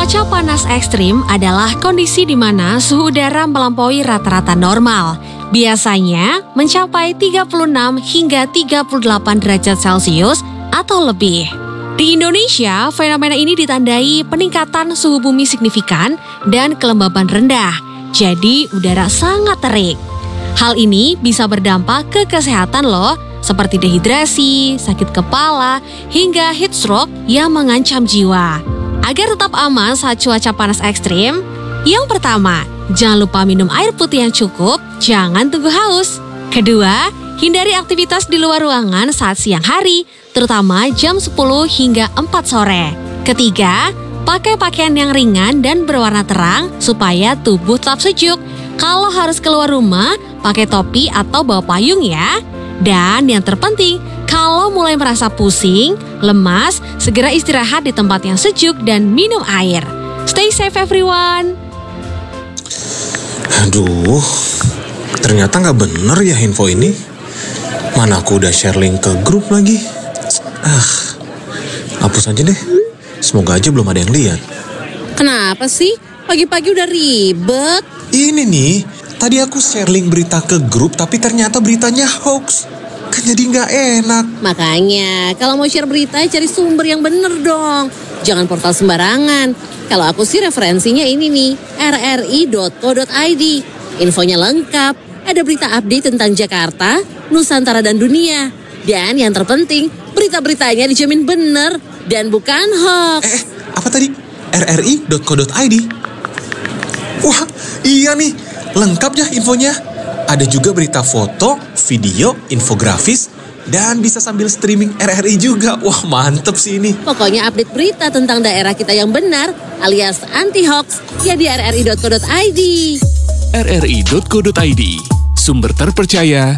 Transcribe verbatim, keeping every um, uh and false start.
Cuaca panas ekstrim adalah kondisi di mana suhu udara melampaui rata-rata normal. Biasanya mencapai tiga puluh enam hingga tiga puluh delapan derajat Celcius atau lebih. Di Indonesia, fenomena ini ditandai peningkatan suhu bumi signifikan dan kelembaban rendah. Jadi, udara sangat terik. Hal ini bisa berdampak ke kesehatan loh, seperti dehidrasi, sakit kepala, hingga heat stroke yang mengancam jiwa. Agar tetap aman saat cuaca panas ekstrim, yang pertama, jangan lupa minum air putih yang cukup, jangan tunggu haus. Kedua, hindari aktivitas di luar ruangan saat siang hari, terutama jam sepuluh hingga empat sore. Ketiga, pakai pakaian yang ringan dan berwarna terang supaya tubuh tetap sejuk. Kalau harus keluar rumah, pakai topi atau bawa payung ya. Dan yang terpenting, kalau mulai merasa pusing, lemas, segera istirahat di tempat yang sejuk dan minum air. Stay safe everyone! Aduh, ternyata nggak bener ya info ini. Mana aku udah share link ke grup lagi. Ah, hapus aja deh. Semoga aja belum ada yang lihat. Kenapa sih? Pagi-pagi udah ribet. Ini nih, tadi aku share link berita ke grup tapi ternyata beritanya hoax. Kan jadi nggak enak. Makanya, kalau mau share berita, cari sumber yang bener dong. Jangan portal sembarangan. Kalau aku sih referensinya ini nih, r r i dot co dot i d. Infonya lengkap, ada berita update tentang Jakarta, Nusantara dan dunia. Dan yang terpenting, berita-beritanya dijamin bener dan bukan hoax. Eh, apa tadi? r r i dot co dot i d. Wah, iya nih, lengkap ya infonya. Ada juga berita foto, video, infografis, dan bisa sambil streaming R R I juga. Wah, mantep sih ini. Pokoknya update berita tentang daerah kita yang benar, alias anti-hoax, ya di r r i dot co dot i d. r r i dot co dot i d, sumber terpercaya